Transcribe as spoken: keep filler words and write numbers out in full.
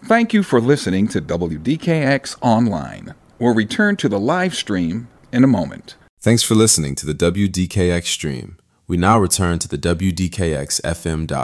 Thank you for listening to W D K X Online. We'll return to the live stream in a moment. Thanks for listening to the W D K X stream. We now return to the W D K X F M dial.